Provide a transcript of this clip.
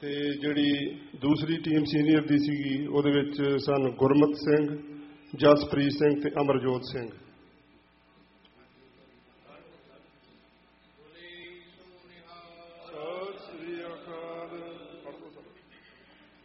ਤੇ ਜਿਹੜੀ ਦੂਸਰੀ ਟੀਮ ਸੀਨੀਅਰ ਦੀ ਸੀਗੀ ਉਹਦੇ ਵਿੱਚ ਸਨ ਗੁਰਮਤ ਸਿੰਘ, ਜਸਪ੍ਰੀਤ ਸਿੰਘ ਤੇ ਅਮਰਜੋਤ ਸਿੰਘ।